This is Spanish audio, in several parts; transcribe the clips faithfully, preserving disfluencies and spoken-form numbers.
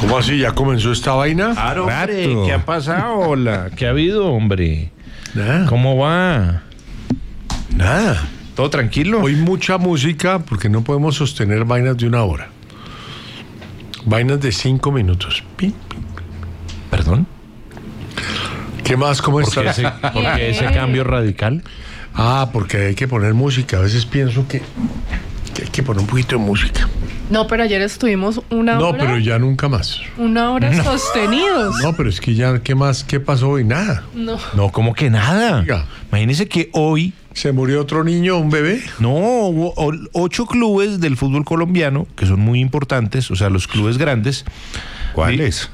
¿Cómo así? ¿Ya comenzó esta vaina? Claro, hombre, ¿qué ha pasado? Hola, ¿qué ha habido, hombre? Nada. ¿Cómo va? Nada. ¿Todo tranquilo? Hoy mucha música porque no podemos sostener vainas de una hora. Vainas de cinco minutos. Pim, pim. ¿Perdón? ¿Qué más? ¿Cómo ¿Por qué estás? ese, por qué ese cambio radical? Ah, porque hay que poner música. A veces pienso que, que hay que poner un poquito de música. No, pero ayer estuvimos una No, hora. pero ya nunca más. Una hora No. sostenidos. No, pero es que ya, ¿qué más? ¿Qué pasó hoy? Nada. No. No, como que nada. Oiga. Imagínese que hoy, ¿Se murió otro niño, un bebé? no, hubo o- ocho clubes del fútbol colombiano, que son muy importantes, o sea, los clubes grandes. ¿Cuáles?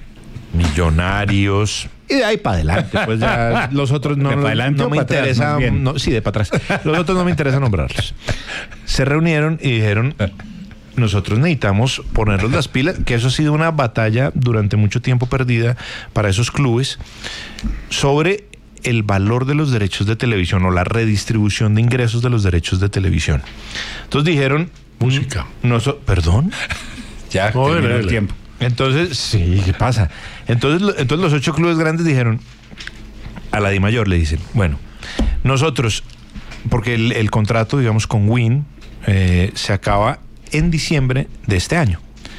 Millonarios. Y de ahí para adelante, pues ya los otros no, ¿De no- pa' adelante no o me pa' atrás, interesa. más bien? No, sí, de para atrás. Los otros no me interesa nombrarlos. Se reunieron y dijeron: nosotros necesitamos ponernos las pilas, que eso ha sido una batalla durante mucho tiempo perdida para esos clubes, sobre el valor de los derechos de televisión o la redistribución de ingresos de los derechos de televisión. Entonces dijeron: Música. noso- ¿Perdón? Ya, No, terminó dele, el dele. tiempo. Entonces, sí, ¿qué pasa? Entonces, lo- entonces los ocho clubes grandes dijeron, a la DIMAYOR le dicen, bueno, nosotros, porque el, el contrato, digamos, con Win eh, se acaba en diciembre de este año.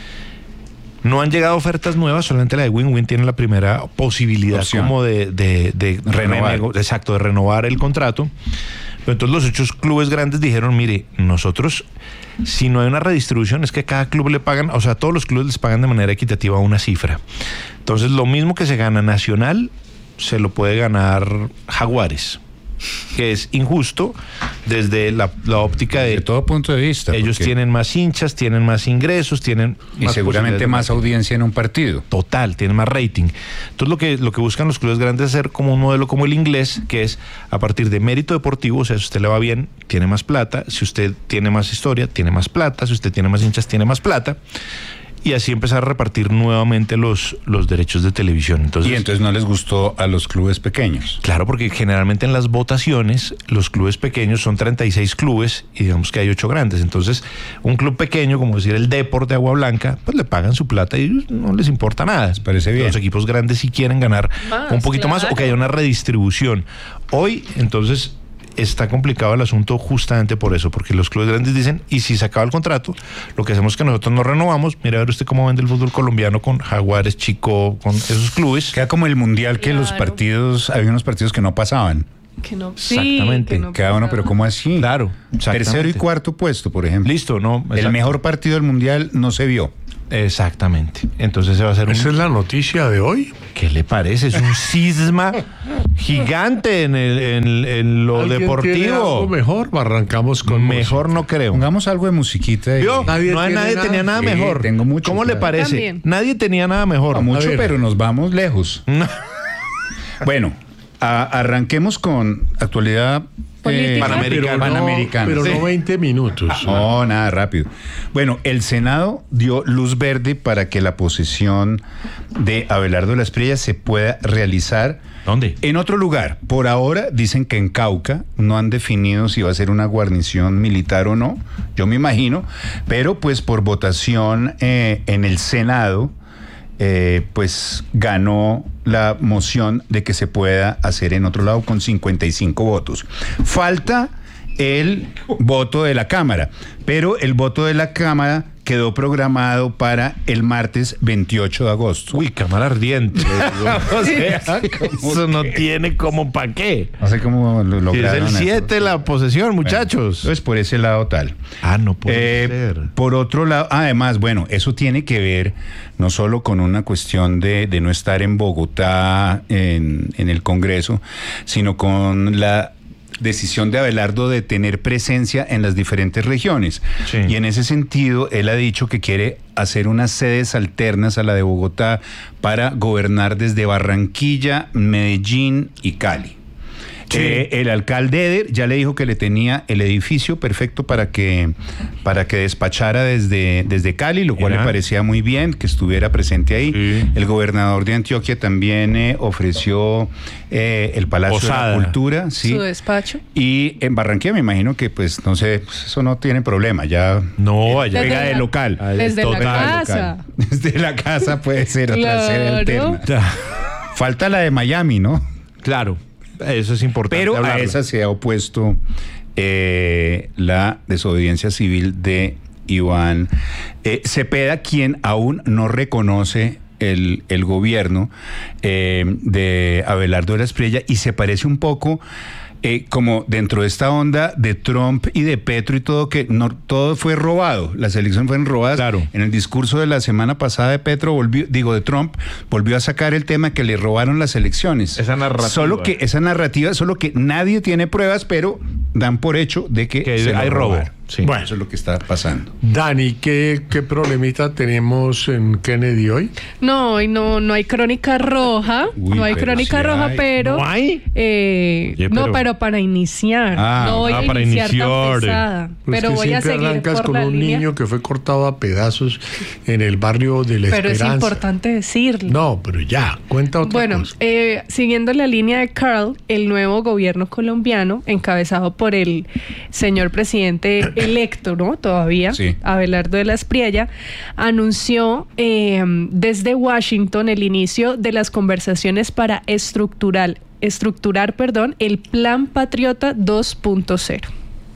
No han llegado ofertas nuevas, solamente la de Win. Win tiene la primera posibilidad Opción. como de, de, de Renovar. renego- exacto, de renovar el contrato. Pero entonces los ocho clubes grandes dijeron, mire, nosotros, si no hay una redistribución, es que cada club le pagan, o sea, todos los clubes les pagan de manera equitativa una cifra. Entonces, lo mismo que se gana Nacional, se lo puede ganar Jaguares, que es injusto desde la, la óptica de... De todo punto de vista. ellos porque- tienen más hinchas, tienen más ingresos, tienen Y más seguramente posibilidades de más marketing. audiencia en un partido. Total, tienen más rating. Entonces lo que, lo que buscan los clubes grandes es hacer como un modelo como el inglés, que es a partir de mérito deportivo, o sea, si usted le va bien, tiene más plata, si usted tiene más historia, tiene más plata, si usted tiene más hinchas, tiene más plata, y así empezar a repartir nuevamente los, los derechos de televisión. Entonces, Y entonces no les gustó a los clubes pequeños. claro, porque generalmente en las votaciones los clubes pequeños son treinta y seis clubes y digamos que hay ocho grandes. Entonces, un club pequeño, como decir el Depor de Agua Blanca, pues le pagan su plata y ellos no les importa nada. Les parece bien. Los equipos grandes sí quieren ganar Más, un poquito más o claro. que haya una redistribución. Hoy, entonces, está complicado el asunto justamente por eso, porque los clubes grandes dicen, y si se acaba el contrato, lo que hacemos es que nosotros no renovamos. Mira, a ver usted cómo vende el fútbol colombiano con Jaguares, Chico, con esos clubes. Queda como el mundial que los Claro. partidos, había unos partidos que no pasaban. Que no. Exactamente. Sí, que no Cada uno, pasaba. pero ¿cómo así? Claro, exactamente. Tercero y cuarto puesto, por ejemplo. Listo, ¿no? El Exacto. mejor partido del mundial no se vio. Exactamente. Entonces se va a hacer un... ¿Esa es la noticia de hoy? ¿Qué le parece? Es un cisma gigante en, el, en, en lo ¿Alguien tiene algo deportivo. mejor? Arrancamos con Mejor no creo. Pongamos algo de musiquita. y- ¿Vio? Nadie no hay tiene nadie nada. tenía nada Sí, mejor. tengo mucho, ¿Cómo le claro. parece? También. Nadie tenía nada mejor. No mucho, A ver. pero nos vamos lejos. Bueno, a- arranquemos con actualidad Política. Panamericana. Pero no, Panamericana. pero Sí. no veinte minutos. No, nada, rápido. Bueno, el Senado dio luz verde para que la posesión de Abelardo Las Priellas se pueda realizar ¿Dónde? en otro lugar. Por ahora dicen que en Cauca, no han definido si va a ser una guarnición militar o no, yo me imagino, pero pues por votación eh, en el Senado, eh, pues ganó la moción de que se pueda hacer en otro lado con cincuenta y cinco votos. Falta el voto de la Cámara, pero el voto de la Cámara quedó programado para el martes veintiocho de agosto. Uy, cámara ardiente. le digo. O sea, eso no tiene como para qué. No sé cómo lo Si es lograron. el eso. siete la posesión, muchachos. Entonces, por ese lado tal. Ah, no puede Eh, ser. por otro lado, además, bueno, eso tiene que ver no solo con una cuestión de, de no estar en Bogotá, en, en el Congreso, sino con la decisión de Abelardo de tener presencia en las diferentes regiones. Sí. Y en ese sentido, él ha dicho que quiere hacer unas sedes alternas a la de Bogotá para gobernar desde Barranquilla, Medellín y Cali. Eh, el alcalde Eder ya le dijo que le tenía el edificio perfecto para que, para que despachara desde, desde Cali, lo cual Mira. le parecía muy bien que estuviera presente ahí. Sí. El gobernador de Antioquia también eh, ofreció eh, el Palacio Posada. de la Cultura. Sí. Su despacho. Y en Barranquilla me imagino que pues no sé, pues, eso no tiene problema, ya No, allá. Desde pega de la- local. Desde la Total, casa. local. Desde la casa puede ser otra sede Claro. alterna. Falta la de Miami, ¿no? Claro, eso es importante. Pero a hablarlo. esa se ha opuesto eh, la desobediencia civil de Iván eh, Cepeda, quien aún no reconoce el, el gobierno eh, de Abelardo de la Espriella y se parece un poco eh, como dentro de esta onda de Trump y de Petro y todo, que no, todo fue robado, las elecciones fueron robadas. Claro. En el discurso de la semana pasada de Petro, volvió, digo de Trump, volvió a sacar el tema que le robaron las elecciones. Esa narrativa. Solo que esa narrativa, solo que nadie tiene pruebas, pero dan por hecho de que, Que se lo hay robo. robaron. Sí. Bueno. Eso es lo que está pasando. Dani, ¿qué, qué problemita tenemos en Kennedy hoy? No, hoy no, no hay crónica roja. Uy, no hay pero crónica sí roja, hay. pero. ¿No hay? eh, Oye, no, pero- pero para iniciar. Ah, no voy ah, a para iniciar, tan iniciar. pesada. Pues pero que voy a siempre seguir arrancas por con la un línea. niño que fue cortado a pedazos en el barrio de La Pero es Esperanza. importante decirlo. No, pero ya, cuenta otra Bueno, cosa. eh, siguiendo la línea de Carl, el nuevo gobierno colombiano, encabezado por el señor presidente electo, ¿no? Todavía, Sí. Abelardo de la Espriella, anunció eh, desde Washington el inicio de las conversaciones para estructurar, estructurar, perdón, el Plan Patriota dos punto cero.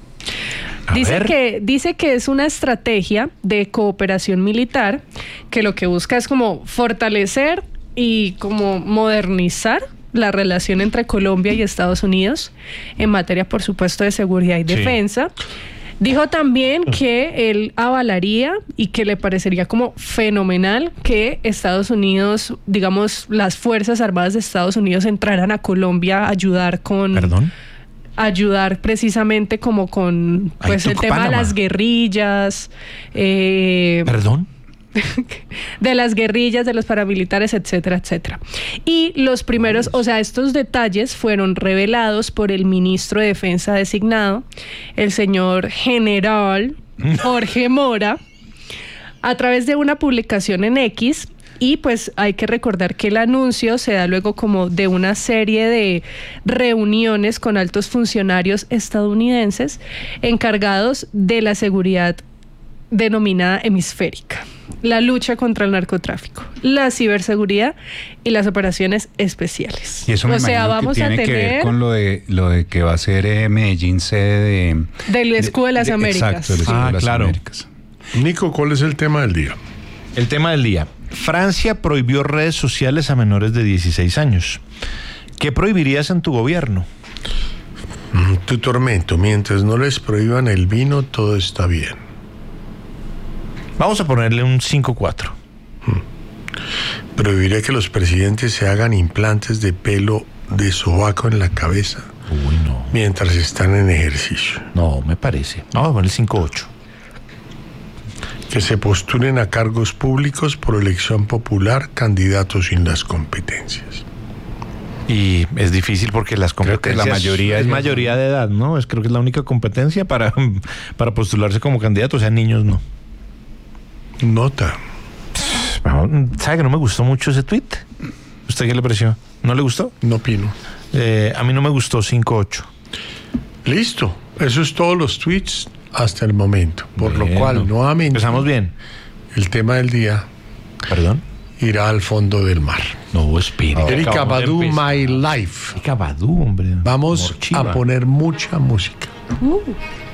A Dice ver. que, dice que es una estrategia de cooperación militar que lo que busca es como fortalecer y como modernizar la relación entre Colombia y Estados Unidos en materia, por supuesto, de seguridad y Sí. defensa. Dijo también que él avalaría y que le parecería como fenomenal que Estados Unidos, digamos, las Fuerzas Armadas de Estados Unidos entraran a Colombia a ayudar con... Perdón. ayudar precisamente como con Ay, pues el Tuc- tema de Panamá. las guerrillas, eh, Perdón. de las guerrillas, de los paramilitares, etcétera, etcétera. Y los primeros, o sea, estos detalles fueron revelados por el ministro de Defensa designado, el señor general Jorge Mora, a través de una publicación en X. Y pues hay que recordar que el anuncio se da luego como de una serie de reuniones con altos funcionarios estadounidenses encargados de la seguridad denominada hemisférica, la lucha contra el narcotráfico, la ciberseguridad y las operaciones especiales. Y eso me o sea, imagino vamos que a tiene que ver tener con lo de lo de que va a ser eh, Medellín sede de, del escudo de las Américas. Exacto, del escudo Ah, de las claro. Américas. Nico, ¿cuál es el tema del día? El tema del día. Francia prohibió redes sociales a menores de dieciséis años. ¿Qué prohibirías en tu gobierno? Mm, Tu tormento, mientras no les prohíban el vino, todo está bien. Vamos a ponerle un cinco cuatro. Prohibiré que los presidentes se hagan implantes de pelo de sobaco en la cabeza Uy, no. mientras están en ejercicio. No, me parece. Vamos a ponerle cinco ocho. Que se postulen a cargos públicos por elección popular candidatos sin las competencias. Y es difícil porque las Creo que competencias... la mayoría es ya- mayoría de edad, ¿no? Es, creo que es la única competencia para, para postularse como candidato. O sea, niños no. Nota. ¿Sabe que no me gustó mucho ese tweet? ¿Usted qué le pareció? ¿No le gustó? No opino. Eh, a mí no me gustó cinco ocho. Listo. Eso es todos los tweets hasta el momento. Por lo Bueno. cual, nuevamente, Empezamos bien. el tema del día ¿Perdón? irá al fondo del mar. No, espere. Erika Acabamos de Badu, empezar. My Life. Erika Badu, hombre. Vamos Morchiva. a poner mucha música. Uh.